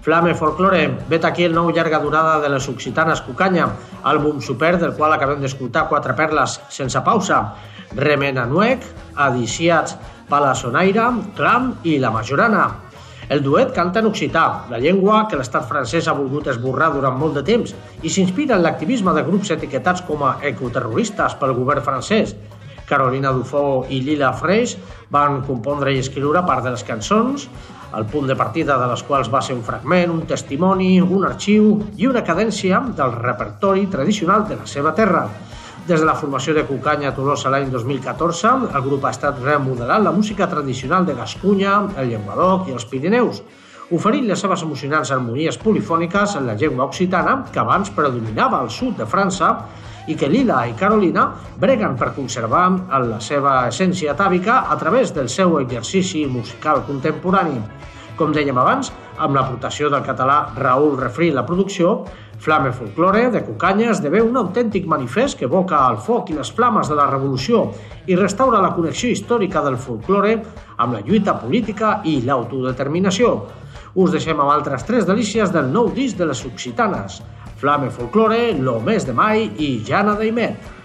Flame Folklore, vet aquí el nou llarga durada de les occitanes Cucanya, àlbum super del qual acabem d'escoltar 4 perles sense pausa: Remenanuec, Adiciats, Palasonaire, Clam i La Majorana. El duet canta en occità, la llengua que l'estat francès ha volgut esborrar durant molt de temps i s'inspira en l'activisme de grups etiquetats com a ecoterroristes pel govern francès. Carolina Dufaux i Lila Freix van compondre i escriure part de les cançons, el punt de partida de les quals va ser un fragment, un testimoni, un arxiu i una cadència del repertori tradicional de la seva terra. Des de la formació de Cucanya a Tolosa l'any 2014, el grup ha estat remodelant la música tradicional de Gascunya, el Llenguadoc i els Pirineus, oferint les seves emocionants harmonies polifòniques en la llengua occitana que abans predominava al sud de França i que Lila i Carolina breguen per conservar en la seva essència atàvica a través del seu exercici musical contemporani. Com dèiem abans, amb l'aportació del català Raül Refri la producció, Flame Folklore de Cucanya esdevé un autèntic manifest que evoca el foc i les flames de la revolució i restaura la connexió històrica del folklore amb la lluita política i l'autodeterminació. Us deixem amb altres 3 delícies del nou disc de les occitanes: Flame Folklore, Lo Mes de Mai i Jana d'Aimet.